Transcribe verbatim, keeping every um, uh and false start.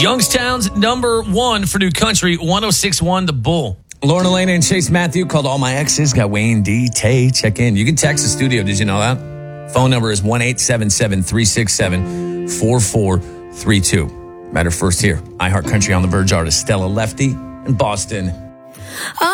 Youngstown's number one for new country, one oh six point one The Bull. Lauren Elena and Chase Matthew called all my exes. Got Wayne D. Tay. Check in. You can text the studio. Did you know that? Phone number is one eight seven seven, three six seven, four four three two. Matter first here. iHeart Country on the Verge artist Stella Lefty in Boston.